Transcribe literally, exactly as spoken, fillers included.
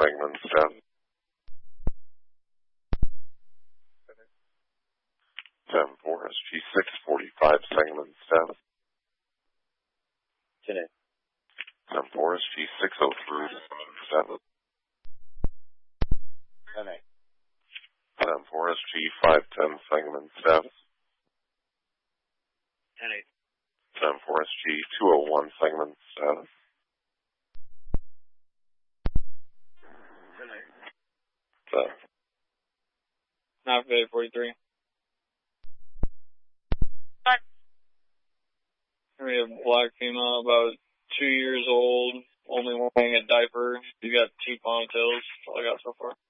Segment status. ten four, S G six forty-five, Segment status. ten eight. ten four, S G six oh three, Segment status. ten eight. ten four, S G five ten, Segment status. ten eight. ten four, S G two oh one, Segment status. ten eight. ten. nine eight forty-three. We have a black female, about two years old, only wearing a diaper. You got two ponytails. That's all I got so far.